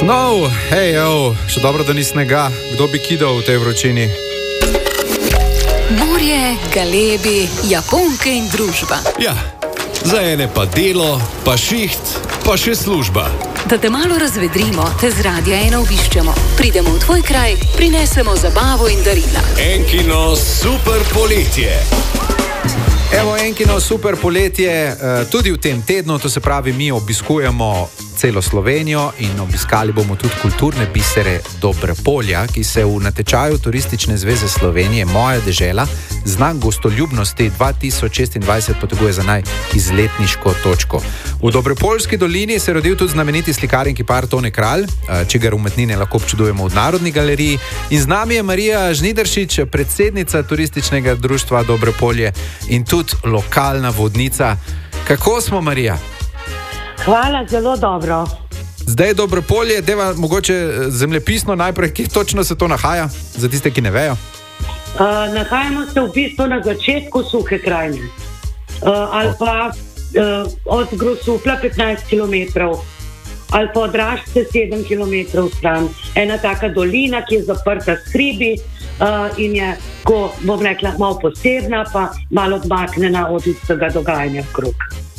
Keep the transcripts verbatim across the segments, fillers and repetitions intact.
Snov, hej, jo, še dobro, da ni snega. Kdo bi kidal v tej vročini? Morje, galebi, Japonke in družba. Ja, za ene pa delo, pa šiht, pa še služba. Da te malo razvedrimo, te z Radia ena obiščemo. Pridemo v tvoj kraj, prinesemo zabavo in darila. Enkino super poletje. Evo, Enkino super poletje, tudi v tem tednu, to se pravi, mi obiskujemo celo Slovenijo in obiskali bomo tudi kulturne bisere Dobrepolja, ki se v natečaju Turistične zveze Slovenije Moja dežela znak gostoljubnosti dva tisoč šestindvajset poteguje za najizletniško točko. V Dobrepoljski dolini se je rodil tudi znameniti slikar in kipar Tone Kralj, čigar umetnine lahko občudujemo v Narodni galeriji. In z nami je Marija Žnidaršič, predsednica Turističnega društva Dobrepolje in tudi lokalna vodnica. Kako smo, Marija? Hvala, zelo dobro. Zdaj Dobrepolje, deva mogoče zemljepisno najprej, kje točno se to nahaja, za tiste, ki ne vejo? Uh, nahajamo se v bistvu na začetku Suhe krajine. Uh, ali pa uh, od Grosupla petnajst kilometrov, ali pa od Rašce sedem kilometrov stran. Ena taka dolina, ki je zaprta s hribi uh, in je, ko bom rekla, malo posebna, pa malo odmaknjena od vsega dogajanja okrog.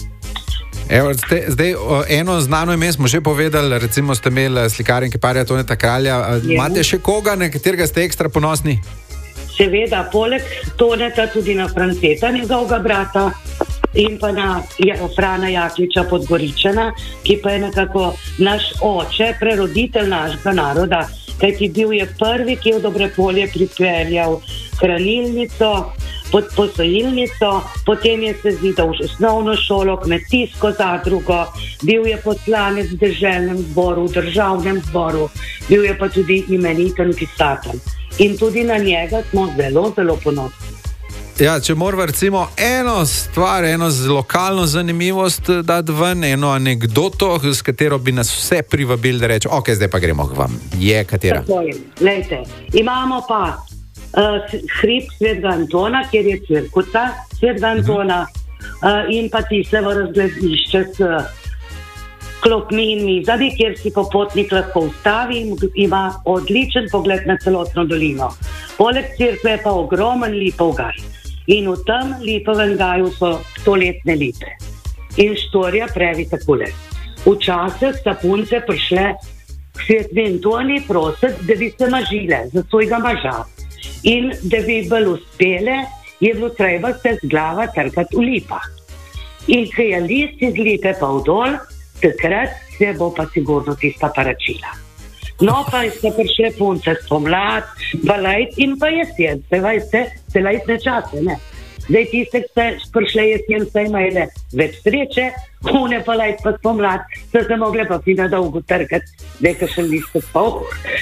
Evo, zdaj, zdaj eno znano ime smo že povedali, recimo ste imeli slikarja in kiparja Toneta Kralja. Imate še koga, na katerega ste ekstra ponosni? Seveda, poleg Toneta tudi na Franceta, njegovega brata, in pa na Frana Jakliča Podgoričana, ki pa je nekako naš oče, preroditelj našega naroda, kajti bil je prvi, ki je v Dobrepolje pripeljal hranilnico, pod posojilnico, potem je se zidal v osnovno šolo, kmetijsko zadrugo, bil je poslanec v deželnem zboru, v državnem zboru, bil je pa tudi imeniten pisatelj. In tudi na njega smo zelo, zelo ponosni. Ja, če moramo recimo eno stvar, eno lokalno zanimivost dati ven, eno anekdoto, s katero bi nas vse privabili, da reče, ok, zdaj pa gremo k vam. Je katera? Tako je, lejte, imamo pa uh, hrib Svetega Antona, kjer je cirkuca Svetega Antona, uh, in pa tisevo razgledišče s klopmi in mizami, kjer si popotnik lahko ustavi in ima odličen pogled na celotno dolino. Poleg cerkve je pa ogromen lipov gaj. In v tem lipovem gaju so stoletne lipe. In štorija pravi takole. Včasih so punce prišle k Svetemu Antoni prosit, da bi se mažile za svojega moža. In da bi bolj uspele, je bilo treba se z glava trkati v lipah. In ko je list iz lipe pa vdol, takrat se bo pa sigurno tista paračila. No, pa so prišle punce spomlad, balajt in pa jesen, se vajte, se lajtne čase, ne. Zdaj tiste, ki so prišle jesen, so imele več sreče, une pa lajt pa spomlad, so se mogle pa fina dolgo trkati, zdaj ka še niste spol.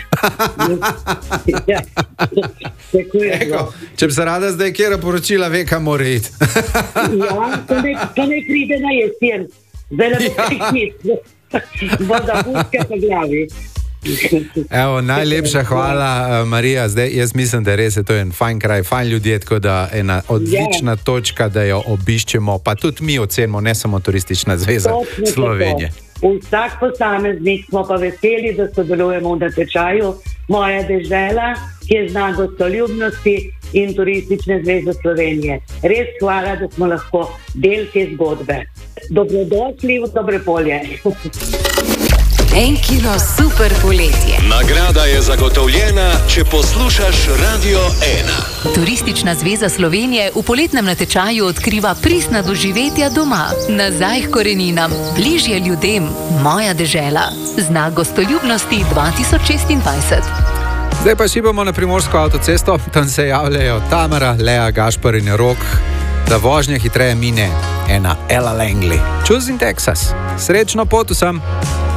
Ja, Eko, če bi se rada zdaj kjera poročila, ve, kam mora iti. Ja, to ne, to ne pride na jesen. Zdaj ne bo prihit, voda puske po glavi. Evo, najlepša hvala, Marija. Zdaj, jaz mislim, da res je to en fajn kraj, fajn ljudje, tako da ena odlična yeah. točka, da jo obiščemo, pa tudi mi ocenimo, ne samo Turistična zveza Točno Slovenije. Vsak posameznik smo pa veseli, da sodelujemo v natečaju Moja dežela, ki je znak gostoljubnosti in Turistične zveze Slovenije. Res hvala, da smo lahko del te zgodbe. Dobrodošli v Dobrepolje. Enkino super poletje. Nagrada je zagotovljena, če poslušaš Radio ena. Turistična zveza Slovenije v poletnem natečaju odkriva pristna doživetja doma. Nazaj k koreninam, bližje ljudem. Moja dežela. Znak gostoljubnosti dva tisoč šestindvajset. Zdaj pa šibamo na Primorsko avtocesto. Tam se javljajo Tamara, Lea, Gašpar in Rok. Da vožnja hitreje mine ena Ella Langley. Choosing Texas. Srečno pot vsem.